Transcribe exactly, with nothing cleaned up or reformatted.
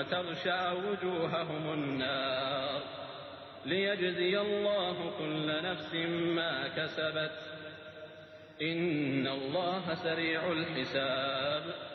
وتغشى وجوههم النار ليجزي الله كل نفس ما كسبت إن الله سريع الحساب